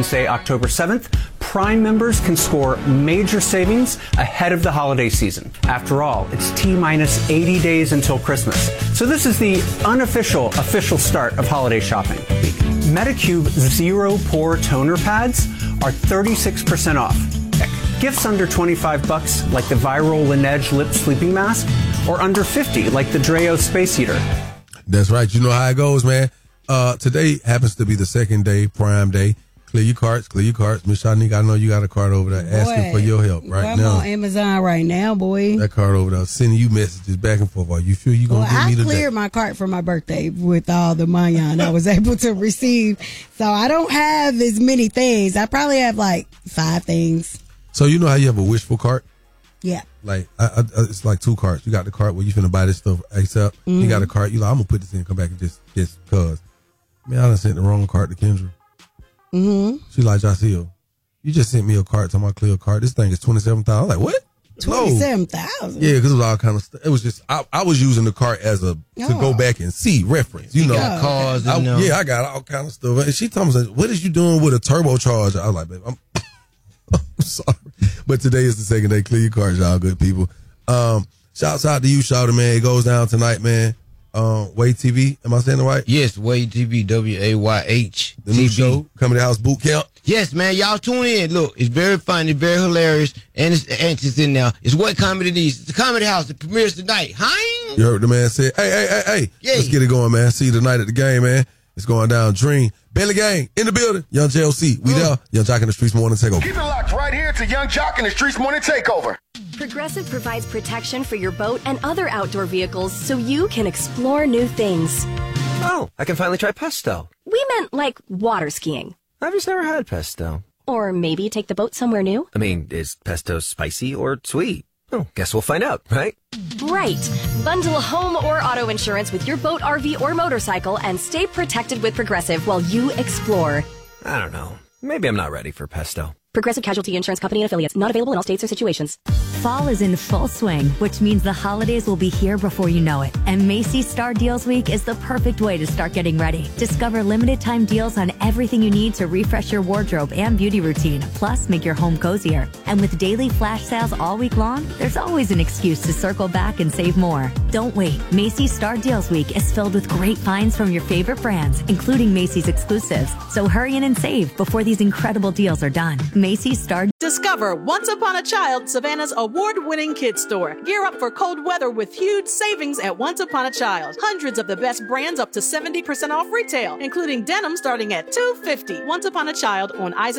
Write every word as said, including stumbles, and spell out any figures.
Wednesday, October seventh, Prime members can score major savings ahead of the holiday season. After all, it's T-minus eighty days until Christmas. So this is the unofficial, official start of holiday shopping. Medicube Zero Pore Toner Pads are thirty-six percent off. Gifts under twenty-five bucks, like the viral Laneige Lip Sleeping Mask, or under fifty, like the Dreo Space Heater. That's right. You know how it goes, man. Uh, today happens to be the second day, Prime Day. Clear your carts, clear your carts. Miss Shanique, I know you got a cart over there asking boy, for your help right I'm now. I'm on Amazon right now, boy. That cart over there sending you messages back and forth. Are you sure you going to well, give me I the cleared my cart for my birthday with all the money I was able to receive. So I don't have as many things. I probably have like five things. So you know how you have a wishful cart? Yeah. Like, I, I, it's like two carts. You got the cart where you finna buy this stuff ASAP. Mm-hmm. You got a cart, you like, I'm going to put this in and come back and just, just cause. Man, I done sent the wrong cart to Kendra. Mm-hmm. She like, Jaceel, you just sent me a cart, talking about clear cart. This thing is twenty-seven thousand dollars. I'm like, what? twenty-seven thousand dollars? Yeah, because it was all kind of stuff. It was just, I, I was using the cart as a, to oh. go back and see, reference, you, you know. Got cars I, and them. Yeah, I got all kind of stuff. And she told me, what is you doing with a turbocharger? I was like, babe, I'm, I'm sorry. But today is the second day. Clear your carts, y'all good people. Um, shouts out to you, Shouter, man. It goes down tonight, man. Um, Wade T V, am I saying it right? Yes, Wade T V, W A Y H. The new show, Coming to House Boot Camp. Yes, man, y'all tune in. Look, it's very funny, very hilarious, and it's, and it's in there. It's what comedy needs. It's the Comedy House. It premieres tonight. Hi. You heard the man say, hey, hey, hey, hey. Yay. Let's get it going, man. See you tonight at the game, man. It's going down. Dream. Belly Gang in the building. Young J L C. We there. Young Jock in the Streets Morning Takeover. Keep it locked right here to Young Jock in the Streets Morning Takeover. Progressive provides protection for your boat and other outdoor vehicles so you can explore new things. Oh, I can finally try pesto. We meant like water skiing. I've just never had pesto. Or maybe take the boat somewhere new. I mean, is pesto spicy or sweet? Oh, guess we'll find out, right? Right. Bundle home or auto insurance with your boat, R V, or motorcycle and stay protected with Progressive while you explore. I don't know. Maybe I'm not ready for pesto. Progressive Casualty Insurance Company and affiliates. Not available in all states or situations. Fall is in full swing, which means the holidays will be here before you know it. And Macy's Star Deals Week is the perfect way to start getting ready. Discover limited time deals on everything you need to refresh your wardrobe and beauty routine, plus make your home cozier. And with daily flash sales all week long, there's always an excuse to circle back and save more. Don't wait. Macy's Star Deals Week is filled with great finds from your favorite brands, including Macy's exclusives. So hurry in and save before these incredible deals are done. Macy's Star. Discover Once Upon a Child, Savannah's award-winning kids store. Gear up for cold weather with huge savings at Once Upon a Child. Hundreds of the best brands up to seventy percent off retail, including denim starting at two hundred fifty dollars. Once Upon a Child on Isaac